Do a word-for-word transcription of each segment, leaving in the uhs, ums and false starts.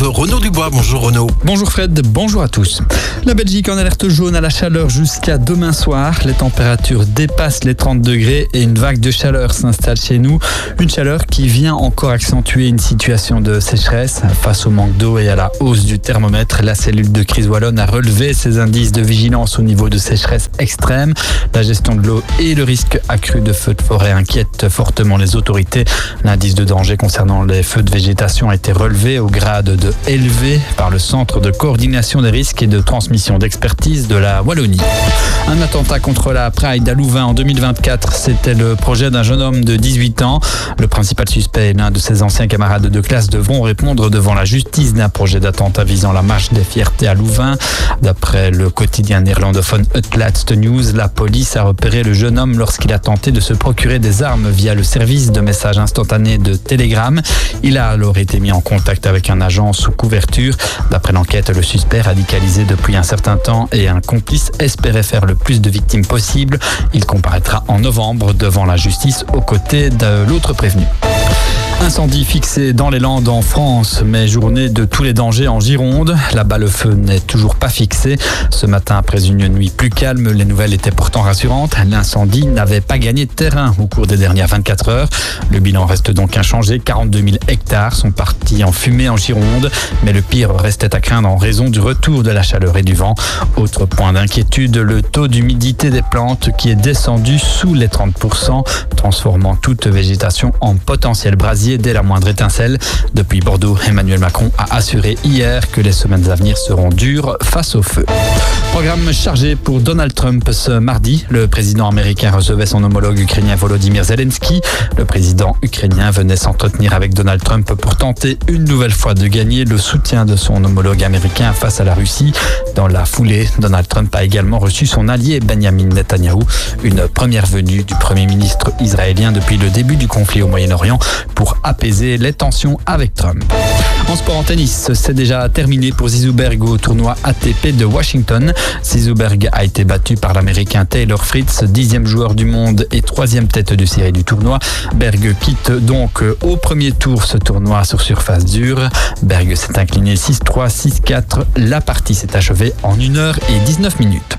retrouve Renaud Dubois. Bonjour Renaud. Bonjour Fred, bonjour à tous. La Belgique en alerte jaune à la chaleur jusqu'à demain soir. Les températures dépassent les trente degrés et une vague de chaleur s'installe chez nous. Une chaleur qui vient encore accentuer une situation de sécheresse. Face au manque d'eau et à la hausse du thermomètre, la cellule de crise wallonne a relevé ses indices de vigilance au niveau de sécheresse extrême. La gestion de l'eau et le risque accru de feux de forêt inquiètent fortement les autorités. L'indice de danger concernant les feux de végétation a été relevé au grade de élevé par le Centre de coordination des risques et de transmission d'expertise de la Wallonie. Un attentat contre la Pride à Louvain en deux mille vingt-quatre, c'était le projet d'un jeune homme de dix-huit ans. Le principal suspect et l'un de ses anciens camarades de classe devront répondre devant la justice d'un projet d'attentat visant la marche des fiertés à Louvain. D'après le quotidien néerlandophone Het Laatste Nieuws, la police a repéré le jeune homme lorsqu'il a tenté de se procurer des armes via le service de messages instantanés de Telegram. Il a alors été mis en contact avec un agent sous couverture. D'après l'enquête, le suspect radicalisé depuis un certain temps et un complice espérait faire le plus de victimes possible. Il comparaîtra en novembre devant la justice aux côtés de l'autre prévenu. Incendie fixé dans les Landes en France, mais journée de tous les dangers en Gironde. Là-bas, le feu n'est toujours pas fixé. Ce matin, après une nuit plus calme, les nouvelles étaient pourtant rassurantes. L'incendie n'avait pas gagné de terrain au cours des dernières vingt-quatre heures. Le bilan reste donc inchangé. quarante-deux mille hectares sont partis en fumée en Gironde, mais le pire restait à craindre en raison du retour de la chaleur et du vent. Autre point d'inquiétude, le taux d'humidité des plantes qui est descendu sous les trente pour cent, transformant toute végétation en potentiel brasier dès la moindre étincelle. Depuis Bordeaux, Emmanuel Macron a assuré hier que les semaines à venir seront dures face au feu. Programme chargé pour Donald Trump ce mardi. Le président américain recevait son homologue ukrainien Volodymyr Zelensky. Le président ukrainien venait s'entretenir avec Donald Trump pour tenter une nouvelle fois de gagner le soutien de son homologue américain face à la Russie. Dans la foulée, Donald Trump a également reçu son allié Benjamin Netanyahou. Une première venue du premier ministre israélien depuis le début du conflit au Moyen-Orient pour apaiser les tensions avec Trump. En sport, en tennis, c'est déjà terminé pour Zizou Berg au tournoi A T P de Washington. Zizou Berg a été battu par l'américain Taylor Fritz, dixième joueur du monde et troisième tête de série du tournoi. Berg quitte donc au premier tour ce tournoi sur surface dure. Berg s'est incliné six trois, six quatre. La partie s'est achevée en une heure et dix-neuf minutes.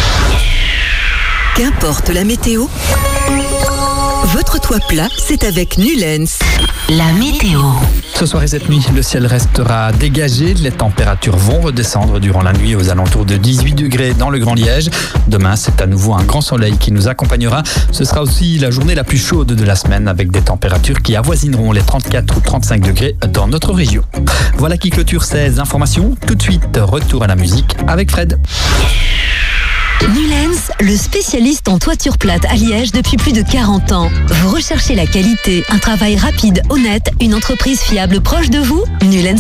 Qu'importe la météo, votre toit plat, c'est avec Nulens. La météo. Ce soir et cette nuit, le ciel restera dégagé. Les températures vont redescendre durant la nuit aux alentours de dix-huit degrés dans le Grand Liège. Demain, c'est à nouveau un grand soleil qui nous accompagnera. Ce sera aussi la journée la plus chaude de la semaine avec des températures qui avoisineront les trente-quatre ou trente-cinq degrés dans notre région. Voilà qui clôture ces informations. Tout de suite, retour à la musique avec Fred. Nulens, le spécialiste en toiture plate à Liège depuis plus de quarante ans. Vous recherchez la qualité, un travail rapide, honnête, une entreprise fiable proche de vous ? Nulens